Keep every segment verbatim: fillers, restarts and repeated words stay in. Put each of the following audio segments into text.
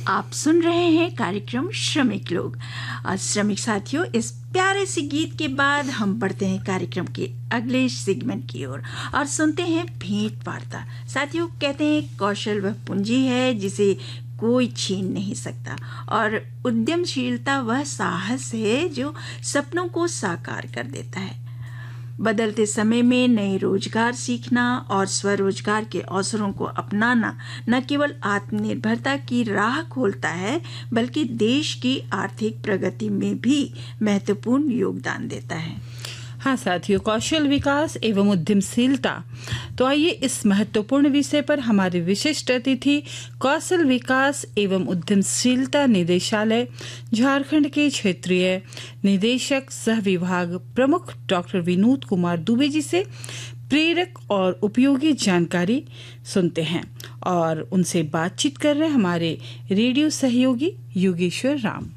आप सुन रहे हैं कार्यक्रम श्रमिक लोग। और श्रमिक साथियों, इस प्यारे से गीत के बाद हम बढ़ते हैं कार्यक्रम के अगले सेगमेंट की ओर और, और सुनते हैं भेंट वार्ता। साथियों, कहते हैं कौशल वह पूंजी है जिसे कोई छीन नहीं सकता, और उद्यमशीलता वह साहस है जो सपनों को साकार कर देता है। बदलते समय में नए रोजगार सीखना और स्वरोजगार के अवसरों को अपनाना न केवल आत्मनिर्भरता की राह खोलता है, बल्कि देश की आर्थिक प्रगति में भी महत्वपूर्ण योगदान देता है। हाँ साथियों, कौशल विकास एवं उद्यमशीलता। तो आइए इस महत्वपूर्ण विषय पर हमारे विशिष्ट अतिथि कौशल विकास एवं उद्यमशीलता निदेशालय झारखंड के क्षेत्रीय निदेशक सह विभाग प्रमुख डॉक्टर विनोद कुमार दुबे जी से प्रेरक और उपयोगी जानकारी सुनते हैं, और उनसे बातचीत कर रहे हमारे रेडियो सहयोगी योगेश्वर राम।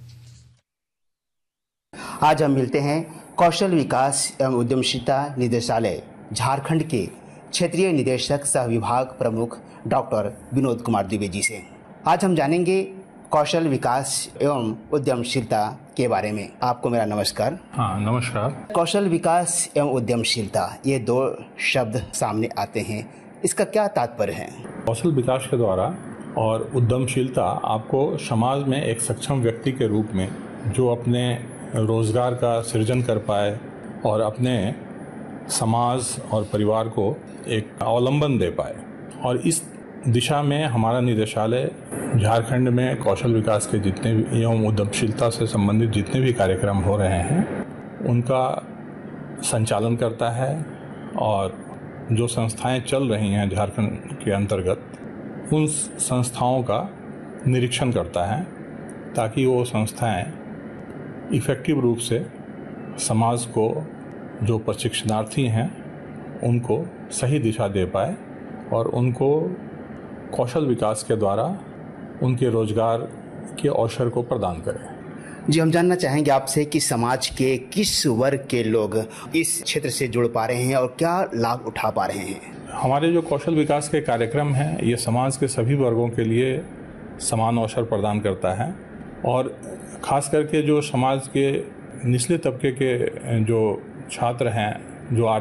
आज हम मिलते हैं कौशल विकास एवं उद्यमशीलता निदेशालय झारखंड के क्षेत्रीय निदेशक सह विभाग प्रमुख डॉक्टर विनोद कुमार दुबे जी से। आज हम जानेंगे कौशल विकास एवं उद्यमशीलता के बारे में। आपको मेरा नमस्कार। हाँ, नमस्कार। कौशल विकास एवं उद्यमशीलता, ये दो शब्द सामने आते हैं, इसका क्या तात्पर्य है? कौशल विकास के द्वारा और उद्यमशीलता आपको समाज में एक सक्षम व्यक्ति के रूप में जो अपने रोजगार का सृजन कर पाए और अपने समाज और परिवार को एक अवलंबन दे पाए, और इस दिशा में हमारा निदेशालय झारखंड में कौशल विकास के जितने भी एवं उद्यमशीलता से संबंधित जितने भी कार्यक्रम हो रहे हैं उनका संचालन करता है, और जो संस्थाएं चल रही हैं झारखंड के अंतर्गत उन संस्थाओं का निरीक्षण करता है, ताकि वो संस्थाएं इफ़ेक्टिव रूप से समाज को, जो प्रशिक्षणार्थी हैं उनको सही दिशा दे पाए और उनको कौशल विकास के द्वारा उनके रोजगार के अवसर को प्रदान करें। जी, हम जानना चाहेंगे आपसे कि समाज के किस वर्ग के लोग इस क्षेत्र से जुड़ पा रहे हैं और क्या लाभ उठा पा रहे हैं? हमारे जो कौशल विकास के कार्यक्रम हैं ये समाज के सभी वर्गों के लिए समान अवसर प्रदान करता है, और ख़ास करके जो समाज के निचले तबके के जो छात्र हैं, जो